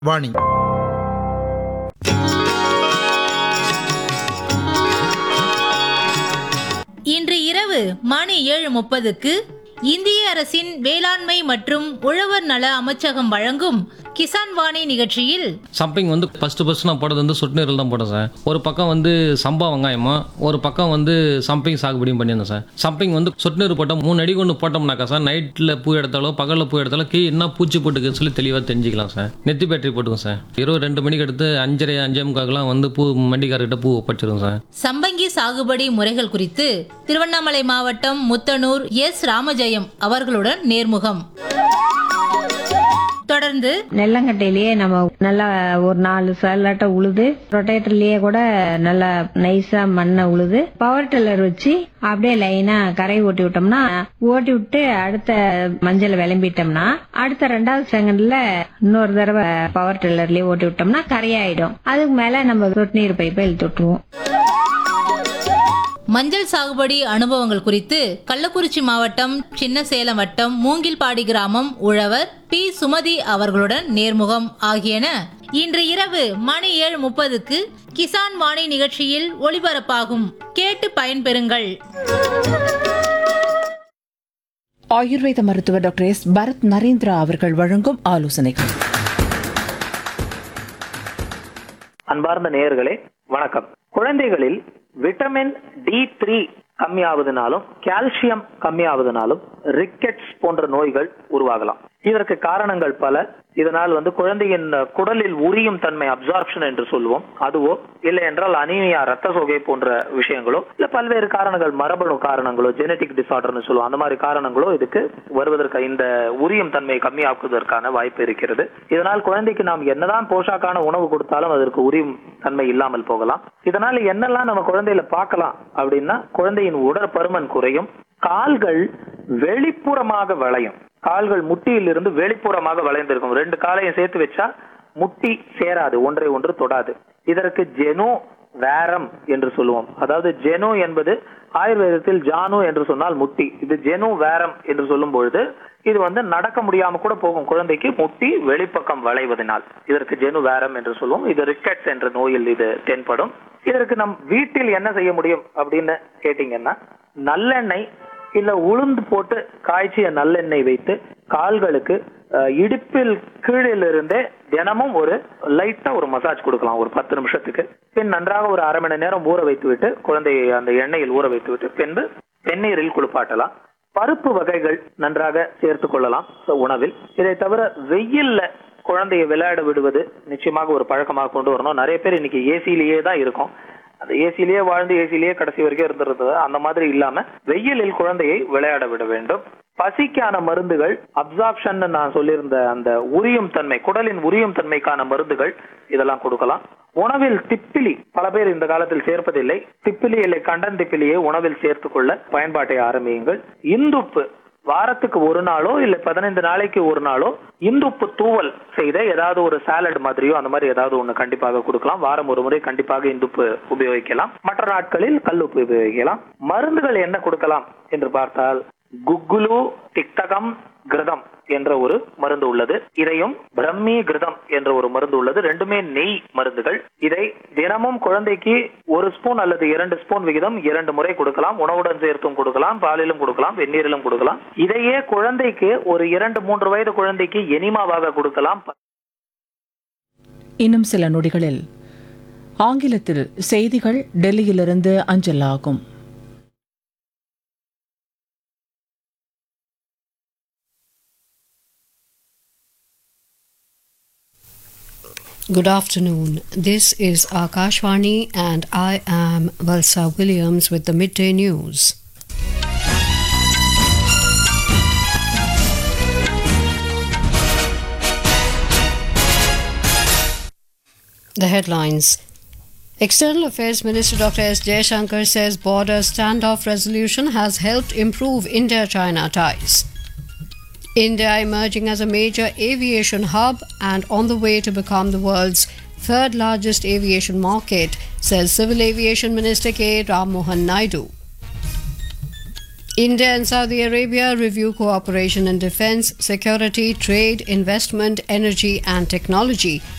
வாணி. இன்று இரவு மணி 7:30க்கு இந்திய அரசின் வேளாண்மை மற்றும் உழவர் நல அமைச்சகம் வழங்கும் கிசான் வாணி நிகழ்ச்சியில் சம்பிங் ஃபர்ஸ்ட் நான் போடுறது சொட்டு நீரில் தான் போட்டேன் சார். ஒரு பக்கம் சம்பா வெங்காயமா, ஒரு பக்கம் சம்பிங் சாகுபடியும் பண்ணியிருந்தேன் சார். சம்பிங் சொட்டு நீர் போட்டோம் 3 அடி கொண்டு போட்டோம்னாக்கா சார், நைட்டில் பூ எடுத்தாலோ பகலில் பூ எடுத்தாலோ என்ன பூச்சி போட்டுக்குன்னு சொல்லி தெளிவாக தெரிஞ்சிக்கலாம் சார். நெத்தி பேட்டரி போட்டுக்கோங்க சார். 22 மணிக்கு எடுத்து 5:30 5:45 பூ மண்டிக்காரர்கிட்ட பூ ஒப்பச்சிடும் சார். சம்பங்கி சாகுபடி முறைகள் குறித்து திருவண்ணாமலை மாவட்டம் முத்தனூர் எஸ் ராமஜெயம் அவர்களுடன் நேர்முகம். தொடர்ந்து நெல்லங்கட்டையிலேயே நம்ம நல்லா ஒரு 4 சல்லாட்ட உழுது, ரொட்டேட்டர்லயே கூட நல்லா நைஸா மண்ணை உழுது, பவர் டில்லர் வச்சு அப்படியே லைனா கரை ஓட்டி விட்டோம்னா, ஓட்டி விட்டு அடுத்த மஞ்சள் விளம்பிட்டோம்னா, அடுத்த 2வது செகண்ட்ல இன்னொரு தடவை பவர் டில்லர்லயே ஓட்டி விட்டோம்னா கரையாயிடும். அதுக்கு மேல நம்ம சொட்டு நீர் பைப்பை இழுத்து விட்டுருவோம். மஞ்சள் சாகுபடி அனுபவங்கள் குறித்து கள்ளக்குறிச்சி மாவட்டம் சின்னசேலம் வட்டம் மூங்கில்பாடி கிராமம் உழவர் பி சுமதி அவர்களுடன் நேர்முகம் ஆகியன இன்று இரவு மணி 7:30க்கு கிசான் வாணி நிகழ்ச்சியில் ஒளிபரப்பாகும். கேட்டு பயன்பெறுங்கள். ஆயுர்வேத மருத்துவர் டாக்டர் எஸ் பரத் நரேந்திரா அவர்கள் வழங்கும் ஆலோசனைகள். அன்பார்ந்த நேயர்களே வணக்கம். குழந்தைகளில் விட்டமின் D3 கம்மியாவதுனாலும் கால்சியம் கம்மியாவதுனாலும் ரிக்கெட்ஸ் போன்ற நோய்கள் உருவாகலாம். இதற்கு காரணங்கள் பல. இதனால் குழந்தையின் குடலில் உரியும் தன்மை, அப்சார்ப்ஷன் என்று சொல்லுவோம், அதுவோ இல்லை என்றால் அனீமியா, ரத்த சோகை போன்ற விஷயங்களோ, இல்ல பல்வேறு காரணங்கள், மரபணு காரணங்களோ, ஜெனட்டிக் டிசார்டர்னு சொல்லுவோம், அந்த மாதிரி காரணங்களோ இதுக்கு வருவதற்கு, இந்த உரியும் தன்மையை கம்மியாக்குவதற்கான வாய்ப்பு இருக்கிறது. இதனால் குழந்தைக்கு நாம் என்னதான் போஷாக்கான உணவு கொடுத்தாலும் அதற்கு உரியும் தன்மை இல்லாமல் போகலாம். இதனால என்னெல்லாம் நம்ம குழந்தையில பார்க்கலாம் அப்படின்னா, குழந்தையின் உடற்பருமன் குறையும், கால்கள் வெளிப்புறமாக வளையும். கால்கள் முட்டியிலிருந்து வெளிப்புறமாக வளைந்திருக்கும். 2 காலையும் சேர்த்து வச்சா முட்டி சேராது, ஒன்றை ஒன்று தொடாது. இதற்கு ஜெனோ வேரம் என்று சொல்லுவோம். அதாவது ஜெனோ என்பது ஆயுர்வேதத்தில் ஜானு என்று சொன்னால் முட்டி, இது ஜெனோ வேரம் என்று சொல்லும் பொழுது இது நடக்க முடியாம கூட போகும் குழந்தைக்கு, முட்டி வெளிப்பக்கம் வளைவதனால். இதற்கு ஜெனு வேரம் என்று சொல்லுவோம். இது ரிக்கெட்ஸ் என்ற நோயில் இது தென்படும். இதற்கு நம் வீட்டில் என்ன செய்ய முடியும் அப்படின்னு கேட்டீங்கன்னா, நல்லெண்ணெய் இல்ல உளுந்து போட்டு காய்ச்சிய நல்லெண்ணெய் வைத்து கால்களுக்கு இடுப்பில் கீழிலிருந்தே தினமும் ஒரு லைட்டா ஒரு மசாஜ் கொடுக்கலாம், ஒரு 10 நிமிஷத்துக்கு. பின் நன்றாக ஒரு 1/2 மணி நேரம் ஊற வைத்து விட்டு, குழந்தையை அந்த எண்ணெயில் ஊற வைத்து விட்டு பின்பு வெந்நீரில் குளிப்பாட்டலாம். பருப்பு வகைகள் நன்றாக சேர்த்துக் கொள்ளலாம் உணவில். இதை தவிர வெயில்ல குழந்தையை விளையாட விடுவது நிச்சயமாக ஒரு பழக்கமாக கொண்டு வரணும். நிறைய பேர் இன்னைக்கு ஏசிலேயே தான் இருக்கும். அந்த ஏசிலேயே வாழ்ந்து ஏசிலேயே கடைசி வரைக்கும் இருந்துருது. அந்த மாதிரி இல்லாம வெயிலில் குழந்தையை விளையாட விட வேண்டும். பசிக்கான மருந்துகள், அப்சார்ப்ஷன் நான் சொல்லியிருந்த அந்த உரியும் தன்மை, குடலின் உரியும் தன்மைக்கான மருந்துகள் இதெல்லாம் கொடுக்கலாம். உணவில் திப்பிலி பல பேர் இந்த காலத்தில் சேர்ப்பதில்லை. திப்பிலி இல்லை கண்டன் திப்பிலியை உணவில் சேர்த்துக்கொள்ள பயன்பாட்டை ஆரம்பியுங்கள். இந்துப்பு வாரத்துக்கு 1 நாளோ இல்ல 15 நாளைக்கு 1 நாளோ இந்துப்பு தூவல் செய்த ஏதாவது ஒரு சாலட் மாதிரியோ அந்த மாதிரி ஏதாவது ஒண்ணு கண்டிப்பாக கொடுக்கலாம். வாரம் ஒரு முறை கண்டிப்பாக இந்துப்பு உபயோகிக்கலாம். மற்ற நாட்களில் கல்லுப்பு உபயோகிக்கலாம். மருந்துகள் என்ன கொடுக்கலாம் என்று பார்த்தால், குக்குலு திக்தகம் கிருதம் என்ற ஒரு மருந்து உள்ளது. இதையும் பிரம்மி கிருதம் என்ற ஒரு மருந்து உள்ளது. ரெண்டுமே நெய் மருந்துகள். இதை தினமும் குழந்தைக்கு 1 ஸ்பூன் அல்லது 2 ஸ்பூன் விகிதம் 2 முறை கொடுக்கலாம். உணவுடன் சேர்த்தும் கொடுக்கலாம், பாலிலும் கொடுக்கலாம், வெந்நீரிலும் கொடுக்கலாம். இதையே குழந்தைக்கு ஒரு 2-3 வயது குழந்தைக்கு எனிமாவாக கொடுக்கலாம். இன்னும் சில நொடிகளில் ஆங்கிலத்தில் செய்திகள் டெல்லியிலிருந்து அஞ்சலாகும். Good afternoon. This is Akashvani and I am Valsa Williams with the midday news. The headlines. External Affairs Minister Dr. S. Jaishankar says border standoff resolution has helped improve India-China ties. India emerging as a major aviation hub and on the way to become the world's 3rd largest aviation market, says Civil Aviation Minister K. Ram Mohan Naidu. India and Saudi Arabia review cooperation in defense, security, trade, investment, energy and technology